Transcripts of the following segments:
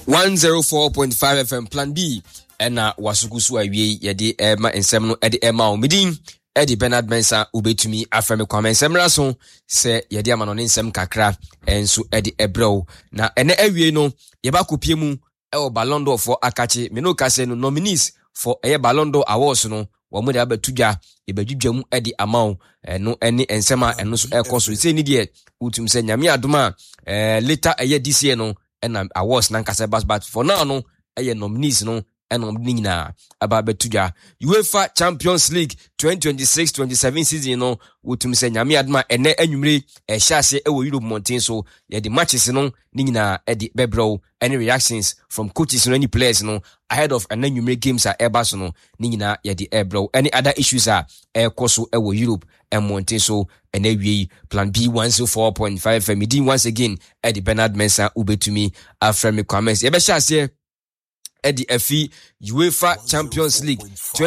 104.5 FM Plan B ena wasukusu awie yede ema ensem no ede ema omidin edi Bernard Mensah ubetumi aframe kwame ensemra so se yede ama no nsem kakra enso ede ebrew na ene awie no yeba kopie mu e Ballon d'Or for akache me no kase no nominees for Ballon d'Or awards no wo de abetudwa ebadwudwam edi amaw no ene ensema eno so ekoso se ni de utum se nyame adoma later this year no and awards nankasa but for now no nominees no nyina aba betuja UEFA Champions League 2026-27 season no wotum se nyame adma ene anwumre ehyiase Europe mountain so the matches no nyina edi bebro any reactions from coaches and any players no ahead of an anwumre games are eba so no nyina the ebro any other issues are koso Europe and mountain so and we Plan B 104.5 FM once again Eddie Bernard Mensah ubetumi aframe comments yebehyiase Eddie Efi UEFA Champions League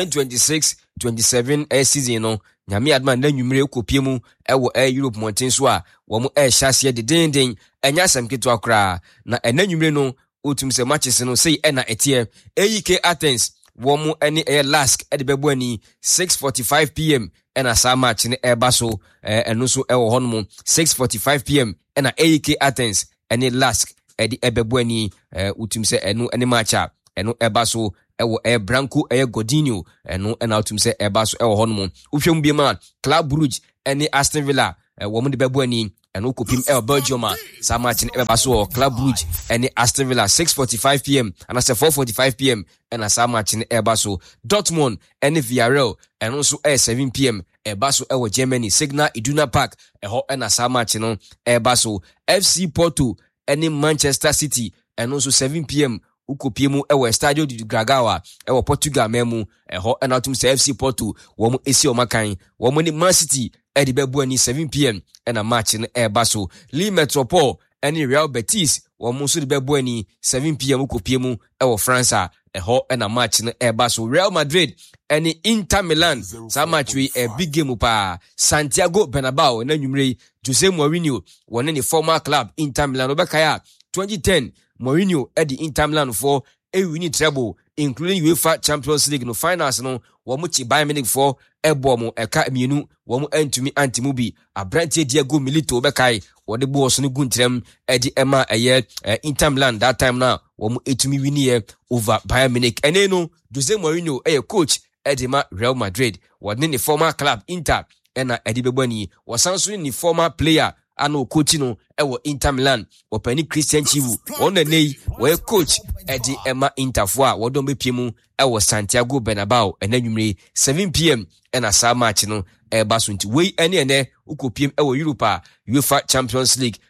2026-27 season no nyame adma na nwumre kopie mu ewo Europe mountain so a wo mo ehyiase de denden enya samketo akra na enanwumre no otum se matches no sei na etie AEK Athens wo mo ene Lask ede bebo ani 6:45 PM ena sa match ne eba so eno so ewo hono 6:45 PM ena AEK Athens ene Lask ede ebebo ani otum se eno ene match a eno eba so ewo Branco Godinho eno ena otum se eba so ewo hono uhwem bi ma Club Brugge ene Aston Villa wo mo de bebo ani eno kopim Belgium sa match ne eba so Club Brugge ene Aston Villa 6:45 PM and 4:45 PM ena sa match ne eba so Dortmund ene Villarreal eno so 7 PM eba so ewo Germany Signal Iduna Park eho ena sa match no eba so FC Porto ene Manchester City eno so 7 PM ukopie mu ewo Stadio de Dragao ewo Portugal memu eho ena otum se FC Porto wo mu esi omakan wo mu ni Man City edi bebu ani 7 PM ena match no eba so Lille Metropole ene Real Betis wo mu so de bebu ani 7 PM ukopie mu ewo France eho ena match no eba so Real Madrid ene Inter Milan sa match we big game pa Santiago Bernabeu na nwumre Jose Mourinho won the former club Inter Milan obekaya 2010 Mourinho at the Inter Milan for a winning treble, including UEFA Champions League no finals no wamuchi Bayern Munich for ebomo eka mienu wamu entumi antimubi abrante Diego Milito bekai wode boss no guntrem edi ema Inter Milan that time now wamu etumi wini over Bayern Munich eneno Jose Mourinho coach edima Real Madrid wode the former club Inter ena edi bebani wasanso ni former player ano coach no ewo Inter Milan opani Christian Chivu on nei we coach edi Emma Interfoa wodon bepiemu ewo Santiago Bernabeu enanwumre 7 PM ena sa match no eba so nti we ene ukopiem ewo Europa UEFA Champions League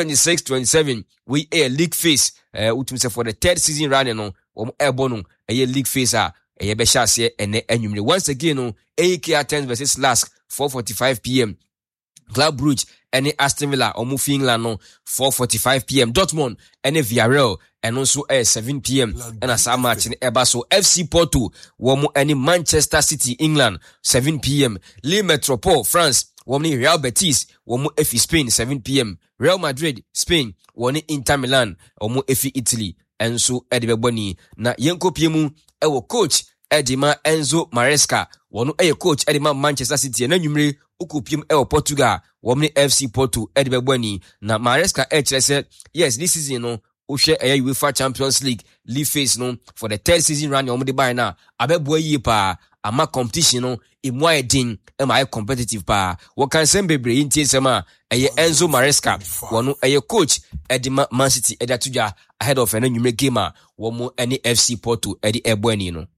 2026-27 we league phase utumse for the third season running no ebo no league phase be hyase ene anwumre once again no AEK Athens versus Lask 4:45 PM Club Brugge ene Aston Villa omu Finland no 4:45 PM Dortmund ene Villarreal eno so 7 PM ena sa match ne eba so FC Porto womu ene Manchester City England 7 PM Lille Metropole France womu Real Betis womu FC Spain 7 PM Real Madrid Spain womu Inter Milan womu FC Italy enso edebeboni na yenkopiemu ewo coach Edima Enzo Maresca wono coach Edima Manchester City na nwumre ukopiem ewo Portugal womni FC Porto edibebwani na Maresca chere yes this season no uhwe UEFA Champions League phase no for the third season run omde buy na abeboa yi pa ama competition no imwa edin ema competitive pa wo kan sembebre yintie sema Enzo Maresca wono coach edima Man City edatuja ahead of an anwumre game womo any FC Porto edi ebwani no.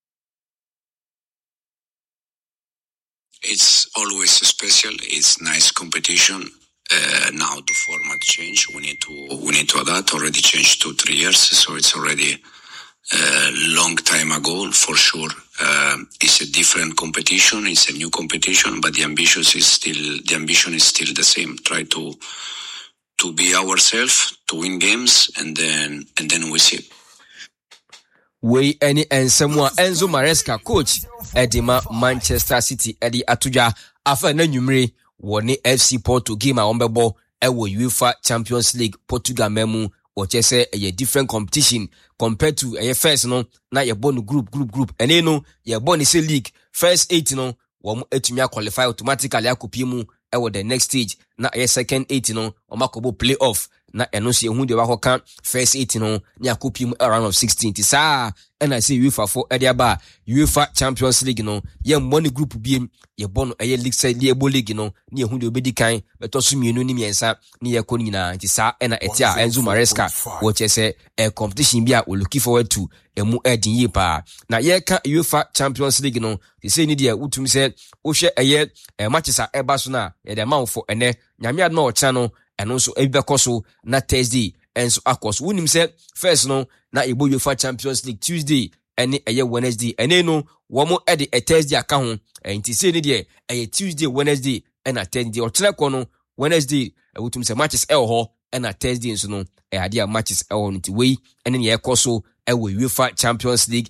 It's always special. It's nice competition. Now the format change. We need to adapt. Already changed 2-3 years, so it's already a long time ago for sure. It's a different competition. It's a new competition, but the ambition is still the same. Try to be ourselves, to win games, and then we see. We any ensemwa Enzo Maresca coach edima Manchester City edi atuja afa na nwumre woni FC Porto game a ombebo ewo UEFA Champions League Portugal memu wɔkyɛ sɛ ɛyɛ different competition compared to ɛyɛ first no na yɛbɔ no group ɛne no yɛbɔ no sɛ league first 8 no wɔn atumi qualify automatically akɔpie mu ɛwɔ the next stage na ɛyɛ second 8 no wɔn akɔbɔ play off na ɛno so yɛhu deɛ wakɔka first 8 no ne akɔpie mu round of 16 ti saa ɛna sɛ UEFA fo ɛde aba UEFA Champions League no yɛmmɔ ne group biem yɛbɔ no ɛyɛ league sɛ yɛbɔ league no ne yɛhu deɛ obɛdi kan bɛtɔ so mmienu ne mmiɛnsa ne yɛkɔ no nyinaa nti saa ɛna ɛte a Enzo Maresca wɔkyɛ sɛ competition bi a we looking forward to ɛmu ɛdin yie paa na yɛka UEFA Champions League no te sɛ ni deɛ wotum sɛ wohwɛ ɛyɛ matches a ɛba so na yɛde amanfo ɛnɛ nyame ad na ɔkyena no ɛno nso ɛbɛkɔ so na Thursday ɛnso akɔ so wonim sɛ first no na ɛbɔ UEFA Champions League Tuesday ɛne ɛyɛ Wednesday ɛne no wɔn ɛde Thursday aka ho nti sɛ ni deɛ ɛyɛ Tuesday Wednesday ɛna Thursday ɔkyena kɔ no Wednesday wotum sɛ matches ɛwɔ hɔ ɛna Thursday nso no ɛade a matches ɛwɔ no nti wei ɛne ne yɛkɔ so ɛwɔ UEFA Champions League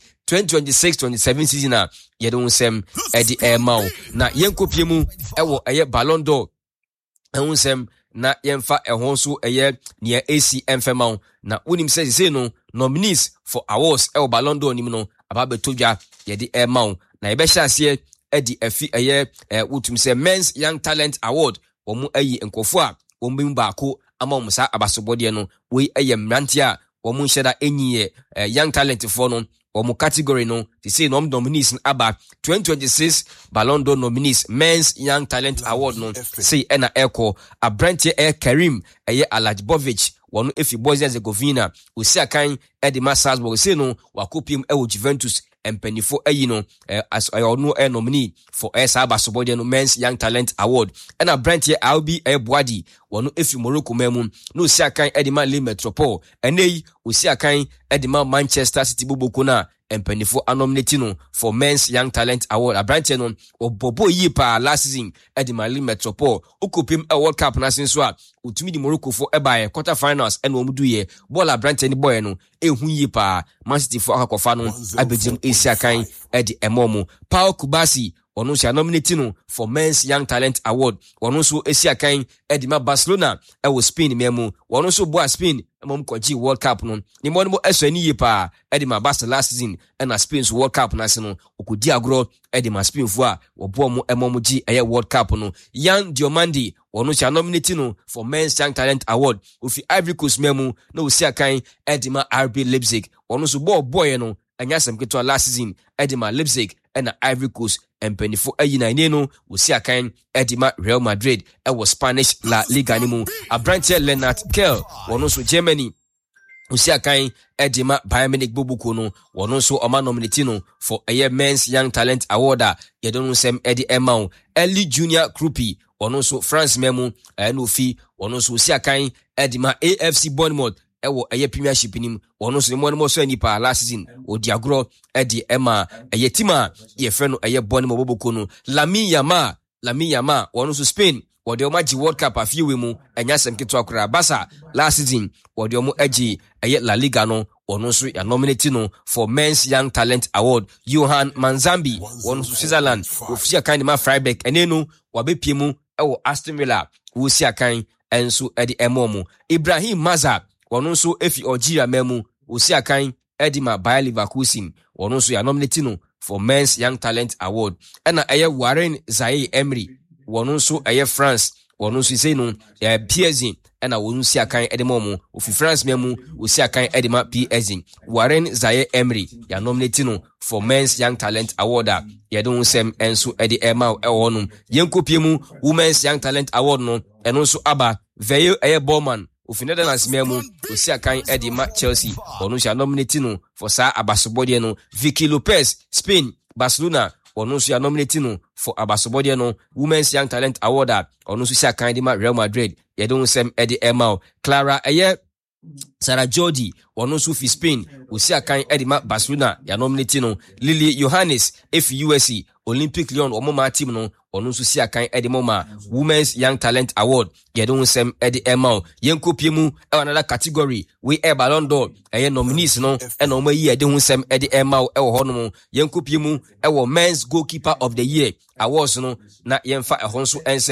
2026-27 season a yɛde ho nsɛm ɛde ɛma wo na yɛnkɔpie mu ɛwɔ ɛyɛ Ballon d'Or ɛho nsɛm na yɛmfa ɛho nso ɛyɛ nea AC mfɛma wo na wonim sɛ sɛ no nominees for awards ɛwɔ Ballon d'Or nim no aba bɛtɔ dwa yɛde ɛma wo na yɛbɛhyɛ aseɛ ɛde afi ɛyɛ wotum sɛ Men's Young Talent Award wɔn ayi nkɔfo a wɔn bɛmu baako ama wɔn saa abasobɔdeɛ no wei ɛyɛ mmeranteɛ a wɔn nhyɛ da ɛnyi young talent for no wɔn category no te sɛ nom nominees aba 2026 Ballon d'Or nominees Men's Young Talent Award no say ɛna ɛkɔ aberanteɛ Karim ɛyɛ Alajbovic wɔn efi Bosnia Herzegovina osi akan ɛde ma Salzburg say no wakɔpiem ɛwɔ Juventus mpanifo ayi no as ɔno nominee for esa abasobɔdeɛ no Men's Young Talent Award ɛna aberanteɛ Albi Boadi wɔn efi Morocco mamu no osi akan ɛde ma Le Metropole ɛnɛ osi akan ɛde ma Manchester City boboko na mpanifo anominate no for Men's Young Talent Award aberanteɛ no ɔbɔbɔ yi pa last season ɛde ma Le Metropole okopim World Cup na senso a otumi di Morocco fo ɛbae quarter finals ɛna wɔn duye ball aberanteɛ ne boy no ehu yi pa Man City fo akɔfa no abegyem esi akan ɛde ɛmɔmo Paul Kubasi ɔno nso nominate no for Men's Young Talent Award ɔno nso esi akan ɛde ma Barcelona ɛwɔ Spain mɛmu ɔno nso boa Spain ɛmɔm kɔgye World Cup no ne mo no ɛsɔ ani yie pa ɛde ma Barca last season ɛna Spain's World Cup na se no okodi agro ɛde ma Spain fo a wɔbɔ mo ɛmɔm gye ɛyɛ World Cup no Yan Diomande ɔno nso nominate no for Men's Young Talent Award ofi Ivory Coast mɛmu na osi akan ɛde ma RB Leipzig ɔno nso boy no anya asɛm ketewa last season ɛde ma Leipzig ɛna Ivory Coast mpanifo ayi na ne no osi akan ɛde ma Real Madrid ɛwɔ Spanish La Liga ne mu aberanteɛ Lennart Kell wɔno nso Germany osi akan ɛde ma Bayern Munich boboko no wɔno nso ɔma nominate no for ɛyɛ Men's Young Talent Award a yɛde no nsɛm ɛde ɛma wo Early Junior Krupi wɔno nso France mɛmu ɛna ofi wɔno nso osi akan ɛde ma AFC Bournemouth ɛwɔ ɛyɛ Premiership nim wɔno nso ne mo no so nipa last season odi agro ɛde ɛma ɛyɛ team a yɛfrɛ no ɛyɛ Bournemouth boboko no Lamine Yamal wɔno nso Spain wɔde ɔmo agye World Cup afiewe mu ɛnya asɛm ketewa koraa Barca last season wɔde ɔmo agye ɛyɛ La Liga no ɔno nso ya nominate no for Men's Young Talent Award Johan Manzambi wɔno nso Switzerland ofisi akan de ma Freiburg ɛne no wabɛpie mu ɛwɔ Aston Villa wosi akan ɛnso ɛde ɛmo mo Ibrahim Maza wɔno nso efi Algeria mɛmu osi akan ɛde ma Bayer Leverkusen wɔno nso ya nominate no for Men's Young Talent Award ɛna ɛyɛ Warren Zaïre Emery wɔno nso ɛyɛ France wɔno nso sei no PSG ɛna wɔn si akan ɛde ma mo ofi France mɛmu osi akan ɛde ma PSG Warren Zaïre Emery ya nominate no for Men's Young Talent Award a yɛde ho nsɛm ɛnso ɛde ɛma ɛwɔ no yɛnkopie mu Women's Young Talent Award no ɛno nso aba Veil ɛyɛ Bowman ofi Netherlands mɛmu osi akan ɛde ma Chelsea ɔno nso nominate no for saa abasobɔdeɛ no Vicky Lopez Spain Barcelona ɔno nso nominate no for abasobɔdeɛ no Women's Young Talent Award a ɔno nso si akan de ma Real Madrid yɛde ho nsɛm ɛde ɛma Clara ɛyɛ Sarah Jordi ɔno nso fi Spain osi akan ɛde ma Barcelona ya nominate no Lily Johannes efi USA Olympic Lyon ɔmo ma team no ɔno nso si akan ɛde ma Women's Young Talent Award yɛde ho nsɛm ɛde ɛma yɛnkopie mu ɛwɔ another category we Ballon d'Or ɛyɛ nominees no ɛna ɔmo yi yɛde ho nsɛm ɛde ɛma ɛwɔ hɔ no yɛnkopie mu ɛwɔ Men's Goalkeeper of the Year awards no na yɛmfa ɛhɔ nso nsɛm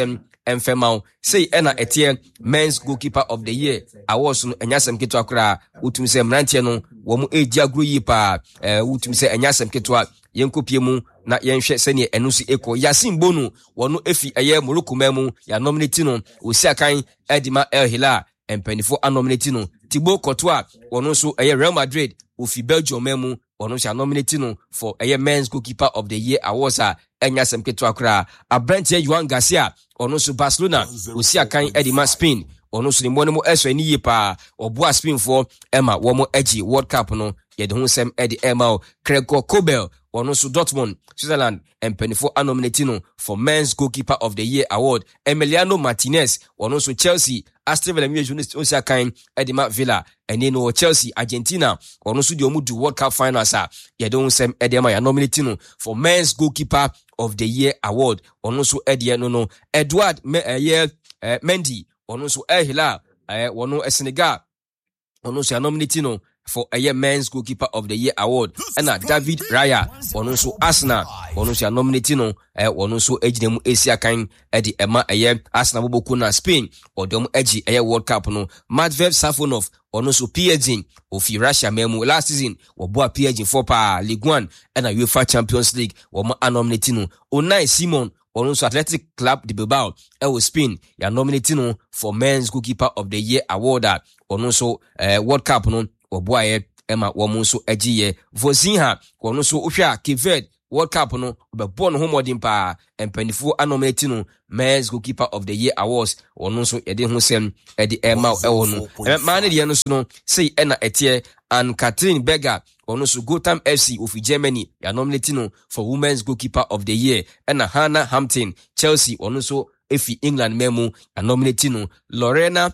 emfemao say ena etie men's goalkeeper of the year awards no enyasem ketwa kra utumi se mrantie no wo mu edi agro yi pa utumi se enyasem ketwa yenkopie mu na yenhwe sene enusu eko Yasin Bonu wono efi eye Morocco memu ya nominate no Osiakan Edima El Hilal empanifo anominate no Thibaut Courtois wono so eye Real Madrid ofi Belgium memu wono sha nominate no for eye men's goalkeeper of the year awards enyasem ketwa kra Abrantie Juan Garcia wono so Barcelona Osiakan Edima Spain wono so ni mo eso ani yi pa oboa Spain for Emma womo agi World Cup no ye de hunsem edi Emma Gregor Kobel wono so Dortmund Switzerland empanifo anominate no for men's goalkeeper of the year award Emiliano Martinez wono so Chelsea Aston Villa Unit Osiakan Edima Villa ene no Chelsea Argentina wono so de omudu World Cup finals ye de hunsem edi Emma ya nominate no for men's goalkeeper of the year award wono so edi no Edward Mendy wono so El Hilal wono Senegal wono so nominate no for a year men's goalkeeper of the year award and David Raya wono so Arsenal wono so nominate no wono so ejinemu Osiakan edi Emma Arsenal boboku na Spain odom eji World Cup no Matvey Safonov wono so PSG ofi Russia memu last season woboa PSG for pa Ligue 1 and UEFA Champions League womo nominate no Unai Simon wono so Athletic Club de Bilbao Spain ya nominate no for men's goalkeeper of the year award wono so World Cup no oboaye Emma womo so agiye Vozinha wono so ohwa Kived World Cup no obebo no homodin pa empanifo anominate no men's goalkeeper of the year awards wono so yede husem edi Emma ewo no man de no so no say ena etie and Catherine Berger wono so Gotham FC of Germany ya nominate no for women's goalkeeper of the year and Hannah Hampton Chelsea wono so efi England memu ya nominate no Lorena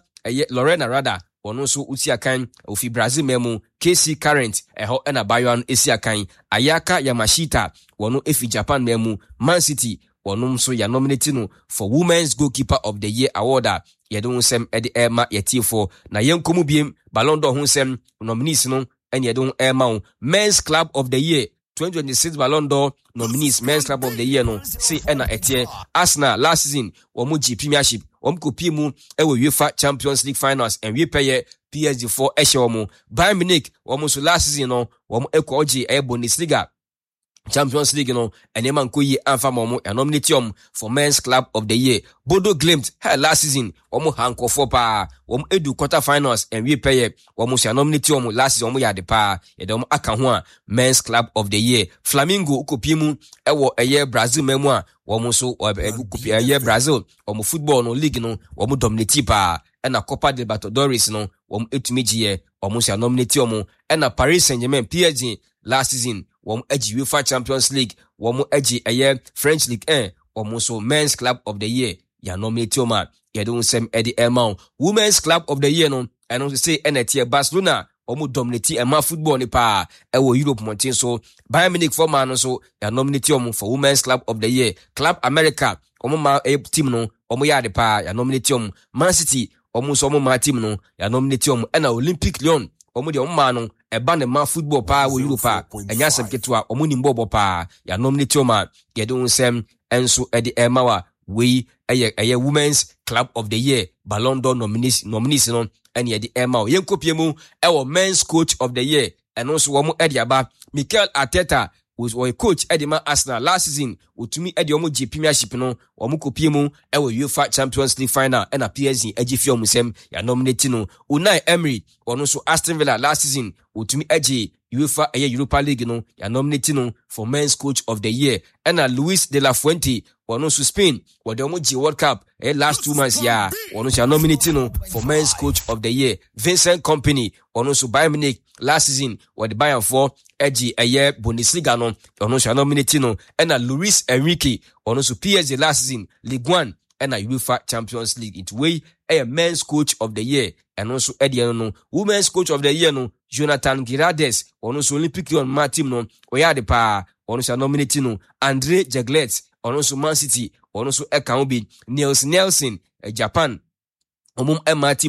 Rada wono so Osiakan ofi Brazil memu KC Current eho ena Bayern Osiakan Ayaka Yamashita wono efi Japan memu Man City wono so ya nominate no for women's goalkeeper of the year award ye don sem edi Emma yeti for na yenkomu biem Ballon d'Or hunsem nominees no en ye don Emma men's club of the year 2026 Ballon d'Or nominees men's club of the year no say ena etie Arsenal last season womo G Premiership omkopie mu ewo UEFA Champions League finals and we pay PSG for ehwomo Bayern Munich womo so last season no womo ekoji Bundesliga Champions League no enema nkoyi anfa momo ya nominate for men's club of the year Bodo Glimt last season womo hankofo pa womo edu quarter finals and we pay womo so nominate last season womo ya de pa ye de womo aka ho men's club of the year Flamengo ukopie mu ewo Brazil memu a womo so ukopie Brazil womo football no league no womo dominate pa ena Copa Libertadores no womo etumi giye womo so nominate ena Paris Saint-Germain PSG last season womo agi UEFA Champions League womo agi French Ligue 1 womo so men's club of the year ya nominate ya don sem edi Emma women's club of the year no and also say enetie Barcelona womo dominate Emma football ni pa ewo Europe montin so Bayern Munich for man so ya nominate for women's club of the year Club America womo ma team no womo ya de pa ya nominate Man City womo so womo ma team no ya nominate ena Olympic Lyon womo de womo no eba ne ma football pa wo Europe enyasem ketwa womo ni mbobo pa ya nominate ye don sem enso edi Emma wa we eye women's club of the year Ballon d'Or nominees no ene edi Emma yenkopie mu ewo men's coach of the year and also womo edi aba Mikel Arteta was a coach Edima Arsenal last season utumi edi omo G Premiership no womo kopie mu ewo UEFA Champions League final and a PSG egifi omusem ya nominate no Unai Emery wono so Aston Villa last season utumi edi UEFA Europa League no ya nominate no for men's coach of the year and Luis de la Fuente wono so Spain wode omo G World Cup last 2 months ya wono so nominate no for men's coach of the year Vincent Kompany wono so Bayern Munich last season wode Bayern for egi Bundesliga no wono so nominate no and Luis Enrique wono so PSG last season Ligue 1 and UEFA Champions League it way men's coach of the year and also edi no women's coach of the year no Jonathan Girardes wono so Olympic Lyon ma team no oya de pa wono so nominate no Andre Jeglet wono so Man City wono so eka obi Niels Nelson Japan omum ma team no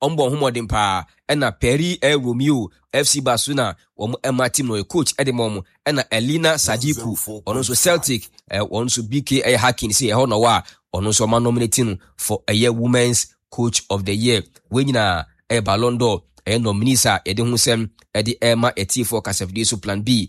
ombo homodin pa ena Perry Romeo FC Barcelona wɔn ɛma team no coach edemom ena Elina Sadiku ɔno nso Celtic ɔno nso BK Hacking say ɛhɔ no wa ɔno nso ma nominating for a year women's coach of the year when na Ballon d'Or nominees a yɛde ho sɛm ɛde ɛma ɛtie kasafidi so plan B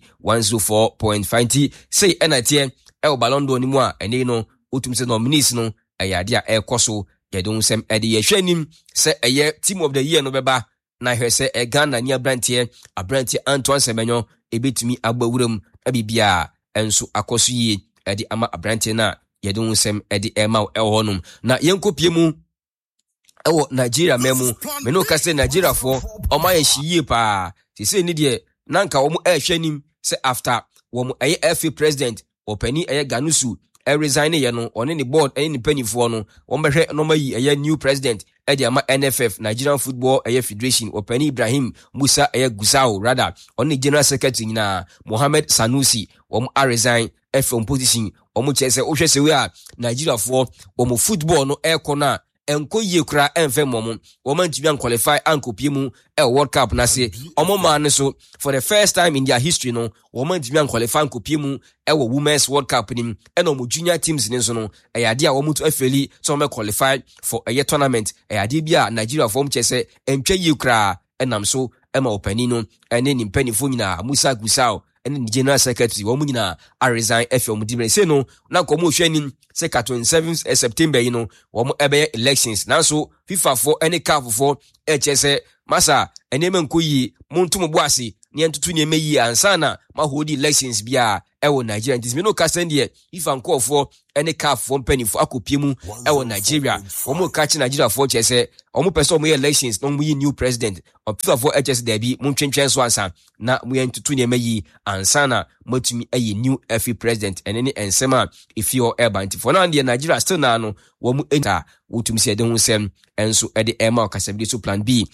104.50 say ɛna tie Ballon d'Or ni mu a ɛne no otum sɛ nominees no ɛyade a ɛkɔ so yɛde ho sɛm ɛde yɛhwɛ nim sɛ ɛyɛ team of the year no bɛba na hwɛ sɛ Ghana ni abranteɛ Antoine Semenyo ebetumi agbawuram abibia enso akɔso yie ɛde ama abranteɛ na yɛde ho sɛm ɛde ɛma ɛwɔ nom na yɛnkopie mu ɛwɔ Nigeria memu me no ka sɛ Nigeria fo ɔma yɛ hyiye pa sɛ ni deɛ nanka wɔn ɛhwɛ nim sɛ after wɔn ɛyɛ FA president opani ɛyɛ Ganusu resign yɛ no ɔne ne board ɛne ne panifoɔ no wɔn bɛhwɛ no mayi ɛyɛ new president ɛde ama NFF Nigerian Football ɛyɛ Federation opani Ibrahim Musa ɛyɛ Gusau rather ɔne general secretary nyina Mohammed Sanusi wɔn resign from position wɔn kyerɛ sɛ wohwɛ sɛ we a Nigeria fo wɔn football no ɛkɔ na enko yie kura enfe momo woman ntumi qualify ankopie mu World Cup na se omo man so for the first time in their history no woman ntumi qualify ankopie mu Women's World Cup nim omo junior teams ni so no ade a womu to afeli so me qualify for a year tournament ade bia Nigeria form chese entwa yie kura enam so ema opani no ene ni mpanifo nyina Musa Gusau ene ni general secretary womu nyina resign FM dibre se no na komo hwanim se 27th September you know womu ebe elections na so FIFA for ene CAF for chese masa ene menkoyi montum boase ne entutu ne meyi ansana ma hodi elections bia ewo Nigeria ntis no kasen de FIFA nkofo ene CAF for mpanifo akopie mu ewo Nigeria womu kachi Nigeria for chese omu pese omu elections no mu yi new president FIFA for HS debi montwentwen so ansa na mu entutu ne meyi ansana motumi ayi new FA president ene ne ensema ifio ebanti for now the Nigeria still na no womu enta wotumi se de ho sem enso ede ema kasabidi so plan B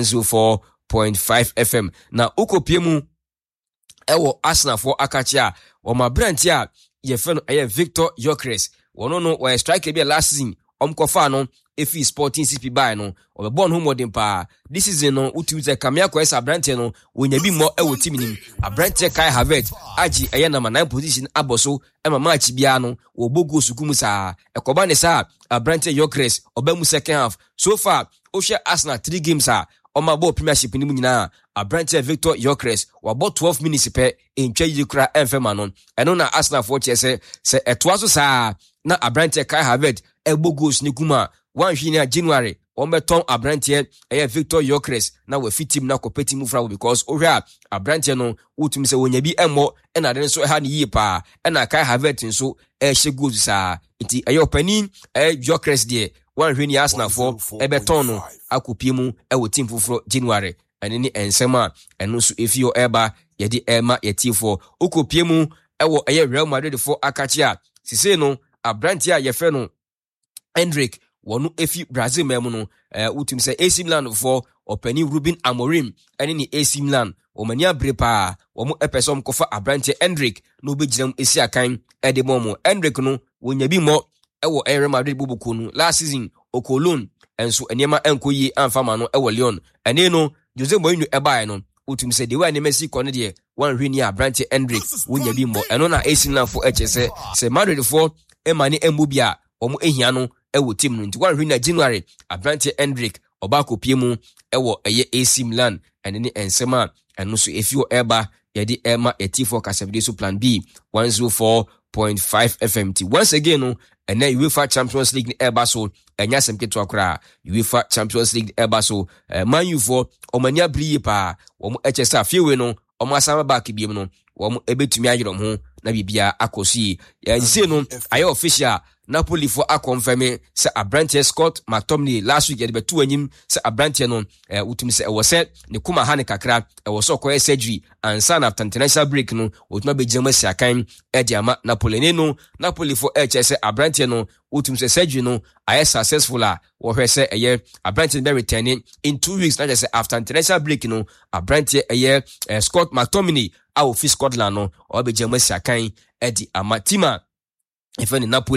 104.5 FM na ukopie mu ewo Arsenal for akachia o ma brand a ye fe no Victor Gyökeres wono no we striker bi last season omkofa no efi Sporting CP by no o be born homodin pa this season no utumi se kamia ko esa brand no wonya bi mo ewo team nim brand Kai Havertz agi number 9 position aboso ema match bia no wo bogo sukumu sa ekoba ne sa brand Gyökeres obamu second half so far o share Arsenal 3 games Oma bo premiership ni mu nyina Abranteɛ Victor Gyökeres wabɔ 12 minutes pe entwa yi kura emfema no eno na Arsenal for chese se etoa so saa na Abranteɛ Kai Havertz ebo goals ni kuma one hwi na January beton Abranteɛ Victor Gyökeres na we fit team na compete mu fra because ohwa Abranteɛ no wotumi se wonya bi emmo na de nso ha ne yie pa na Kai Havertz nso hye goals saa nti opani Gyökeres de one hwi ni Arsenal for beton no akopie mu team foforo January ene ni ensema eno so efio eba yedi ema yetifo okopie mu Real Madrid for akachia sise no Abranteɛ yefe no Endrick wonu efi Brazil memu no utum se AC Milan for opani Ruben Amorim ene ni AC Milan omani abrepa womu epesom kofa Abranteɛ Endrick no beginam esi akan ede momo Endrick no wonya bi mo Real Madrid bubuku no last season Okolon enso enema enkoyi amfama no Lyon ene no Jose Mourinho ebae no utum se de wa ne Messi kone de wan hwe ni Abranteɛ Endrick wonya bi mo eno na AC Milan for se Madrid for emani embubia omo ehia no team no nti wan hwe na January Abranteɛ Endrick oba kopie mu AC Milan ene ne ensema eno so efio eba yedi ema etifo kasabide so plan B 104.5 FM once again no ena UEFA Champions League eba so enya semketo akra UEFA Champions League eba so Man U for omania briye pa wo HSA fiewe no omo asama back biem no wo ebetumi ayerom ho na bibia akosi ya se no aye official Napoli for a confirm se Abranteɛ Scott McTominay last week yede betu anyim se Abranteɛ no utumi se ewo se ne kuma ha ne kakra ewo so koye surgery ansa after international break no utuma bejema si akan ama Napoli ne no Napoli for se Abranteɛ no utumi se surgery no aye successful wo hwe se Abranteɛ be returning in 2 weeks na just after international break no Abranteɛ Scott McTominay a ofi Scotland no obejema si akan ama tima ifani Napoli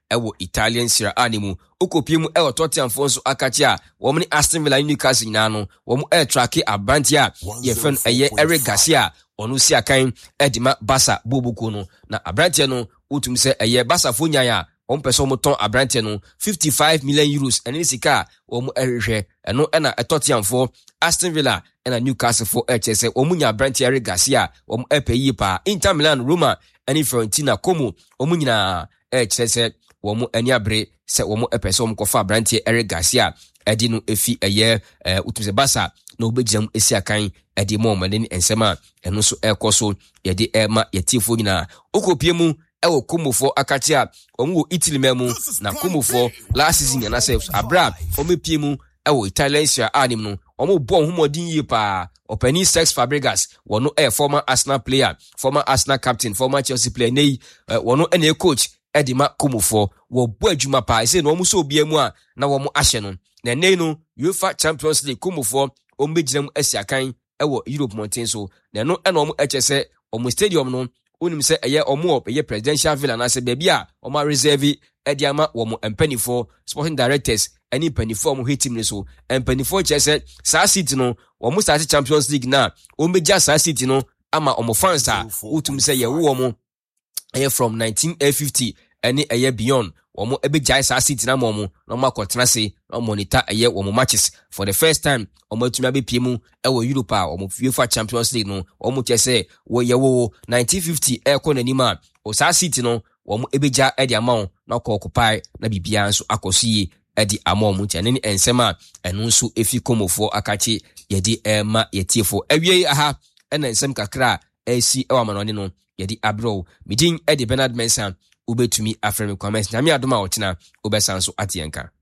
ɛwɔ Italian Serie A ne mu okopie mu ɛwɔ Tottenham fo nso akachi a wɔn ne Aston Villa Newcastle nyinaa no wɔn tracke abranti a yɛfɛ no ɛyɛ Eric Garcia ɔno si akan ɛdima Barca bobuko no na abranti no utum sɛ ɛyɛ Barca fo nyan a wɔn pɛ sɛ wɔn tɔn abranti no 55 million euros ɛne sika a wɔn ɛhwehwɛ ɛno ɛna Tottenham fo Aston Villa ɛna Newcastle fo ɛkyɛ sɛ wɔn nya abranti Eric Garcia wɔn ɛpɛ yie pa Inter Milan Roma ɛne Fiorentina Como wɔn nyinaa ɛkyɛ sɛ wɔn ani abere sɛ wɔn ɛpɛ sɛ wɔn kɔfa abranti Eric Garcia ɛdi no efi ɛyɛ utum sɛ Barca na obɛgyina mu esi akan ɛdi mu ɔmo ne nsɛm a ɛno nso ɛkɔ so yɛde ɛma yɛtiefo nyinaa okopie mu ɛwɔ Komofo akati a wɔn wɔ Italy mu na Komofo last season yana sɛ abra wɔn pie mu ɛwɔ Italian Serie A nim no wɔn bɔ homodin yie pa ɔpɛni Cesc Fabregas wɔn former Arsenal player former Arsenal captain former Chelsea player nei wɔn ɛna coach ɛde ma Komofo wɔ bɔ adwuma pa ɛsɛ na wɔn so obia mu a na wɔn ahyɛ no na nei no UEFA Champions League Komofo wɔn bɛgyina mu asi akan ɛwɔ Europe mountain so na no ɛna wɔn ɛkyɛ sɛ wɔn stadium no onim sɛ ɛyɛ ɔmo ɛyɛ presidential villa na sɛ baabi a ɔmo reserve ɛde ama wɔn mpanifo sporting directors ɛne mpanifo ɔmo hit team ne so mpanifo kyɛ sɛ saa seat no wɔn start Champions League na wɔn bɛgya saa seat no ama ɔmo fans a wotum sɛ yɛwo wɔn ɛyɛ from 1950 ɛne ɛyɛ beyond wɔn ɛbɛgya saa seat na ma wɔn na wɔn akɔtena se na wɔn monitor ɛyɛ wɔn matches for the first time wɔn atumi abɛpie mu ɛwɔ Europe a wɔn UEFA Champions League no wɔn kyɛ sɛ wɔyɛwo 1950 ɛkɔ n'anim a saa seat no wɔn ɛbɛgya ɛde ama wɔn na ɔkɔ occupy na biribiara nso akɔ so yie ɛde ama wɔn nkyɛn ne nsɛm a ɛno nso efi Komofo akakye yɛde ɛma yɛtiefo awie aha ɛna nsɛm kakra ɛsi ɛwɔ amanɔne no yɛde abrɛw midin ɛde Bernard Mensah ubetumi afrɛ me comments nyame adom a wɔtena ubɛsan so ate yɛnka